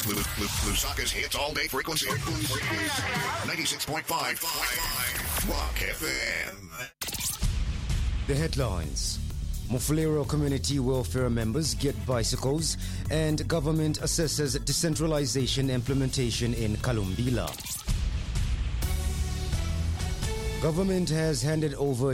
Lusaka's hits all day frequency. 96.5 Rock FM. The headlines. Mufulero community welfare members get bicycles and government assesses decentralization implementation in Kalumbila. Government has handed over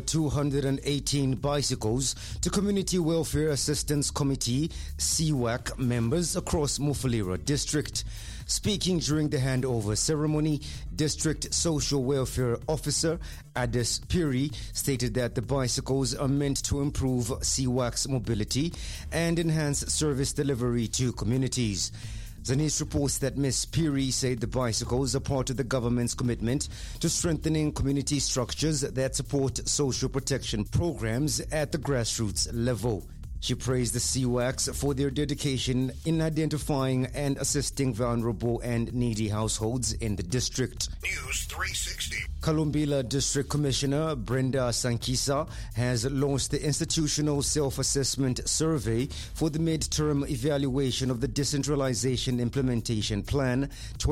218 bicycles to Community Welfare Assistance Committee CWAC members across Mufulero District. Speaking during the handover ceremony, District Social Welfare Officer Adis Piri stated that the bicycles are meant to improve CWAC's mobility and enhance service delivery to communities. Zanis reports that Ms. Piri said the bicycles are part of the government's commitment to strengthening community structures that support social protection programs at the grassroots level. She praised the CWACs for their dedication in identifying and assisting vulnerable and needy households in the district. News 360. Kalumbila District Commissioner Brenda Sankisa has launched the Institutional Self-Assessment Survey for the midterm evaluation of the Decentralization Implementation Plan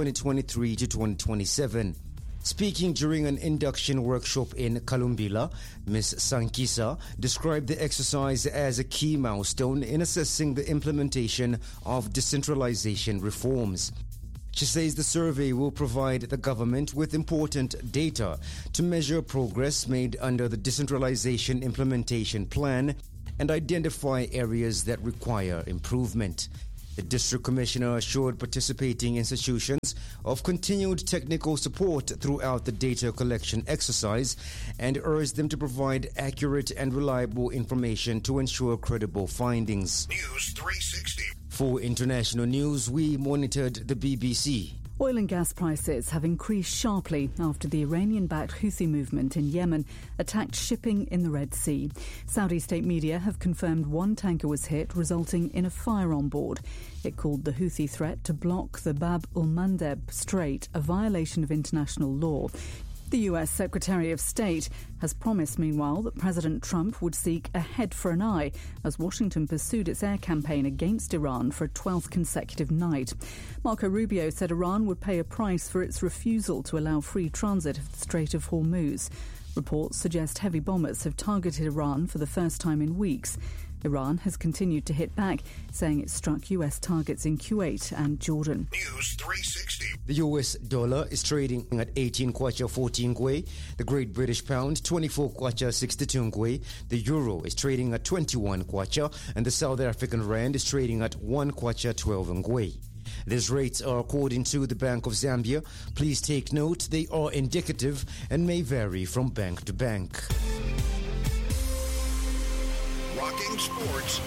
2023 to 2027. Speaking during an induction workshop in Kalumbila, Ms. Sankisa described the exercise as a key milestone in assessing the implementation of decentralization reforms. She says the survey will provide the government with important data to measure progress made under the Decentralization Implementation Plan and identify areas that require improvement. The District Commissioner assured participating institutions of continued technical support throughout the data collection exercise and urged them to provide accurate and reliable information to ensure credible findings. News 360. For international news, we monitored the BBC. Oil and gas prices have increased sharply after the Iranian-backed Houthi movement in Yemen attacked shipping in the Red Sea. Saudi state media have confirmed one tanker was hit, resulting in a fire on board. It called the Houthi threat to block the Bab al-Mandeb Strait a violation of international law. The US Secretary of State has promised, meanwhile, that President Trump would seek a head for an eye as Washington pursued its air campaign against Iran for a 12th consecutive night. Marco Rubio said Iran would pay a price for its refusal to allow free transit of the Strait of Hormuz. Reports suggest heavy bombers have targeted Iran for the first time in weeks. Iran has continued to hit back, saying it struck US targets in Kuwait and Jordan. News 360. The US dollar is trading at 18 kwacha 14 ngwe, the Great British Pound 24 kwacha 62 ngwe, the Euro is trading at 21 kwacha, and the South African Rand is trading at 1 kwacha 12 ngwe. These rates are according to the Bank of Zambia. Please take note, they are indicative and may vary from bank to bank. Rocking sports.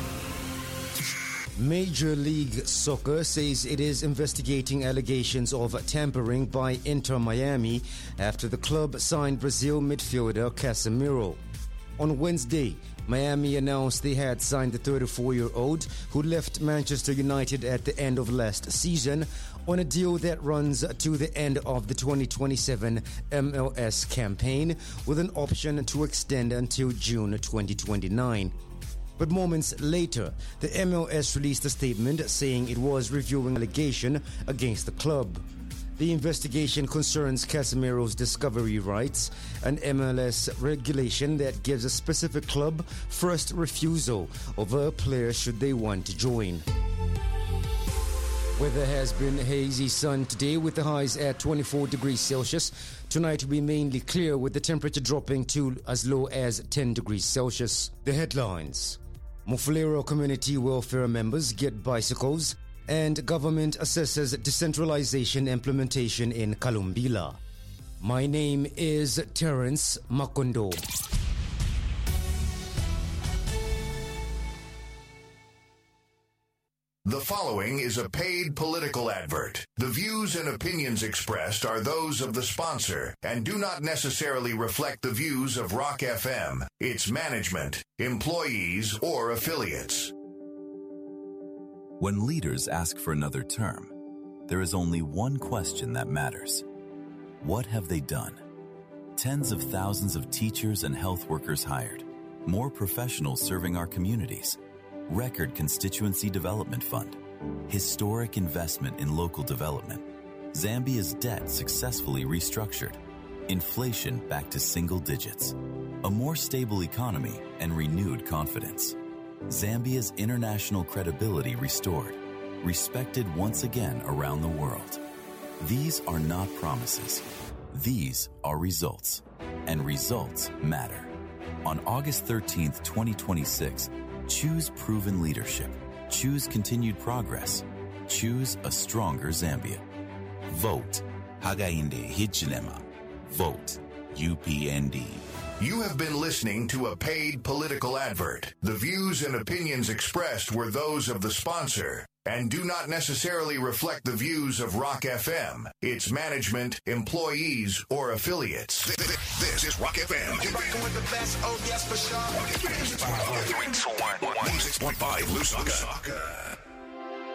Major League Soccer says it is investigating allegations of tampering by Inter Miami after the club signed Brazil midfielder Casemiro. On Wednesday, Miami announced they had signed the 34-year-old who left Manchester United at the end of last season on a deal that runs to the end of the 2027 MLS campaign with an option to extend until June 2029. But moments later, the MLS released a statement saying it was reviewing allegation against the club. The investigation concerns Casemiro's discovery rights, an MLS regulation that gives a specific club first refusal over a player should they want to join. Weather has been hazy sun today with the highs at 24 degrees Celsius. Tonight will be mainly clear with the temperature dropping to as low as 10 degrees Celsius. The headlines. Mufulero community welfare members get bicycles and government assesses decentralization implementation in Kalumbila. My name is Terence Makondo. The following is a paid political advert. The views and opinions expressed are those of the sponsor and do not necessarily reflect the views of Rock FM, its management, employees, or affiliates. When leaders ask for another term, there is only one question that matters. What have they done? Tens of thousands of teachers and health workers hired, more professionals serving our communities, record constituency development fund, historic investment in local development, Zambia's debt successfully restructured, inflation back to single digits, a more stable economy and renewed confidence. Zambia's international credibility restored, respected once again around the world. These are not promises. These are results. And results matter. On August 13th, 2026, choose proven leadership. Choose continued progress. Choose a stronger Zambia. Vote. Hakainde Hichilema. Vote. UPND. You have been listening to a paid political advert. The views and opinions expressed were those of the sponsor and do not necessarily reflect the views of Rock FM, its management, employees, or affiliates. This is Rock FM. You're rocking with the best. Oh, yes, for sure. 96.5 Lusaka.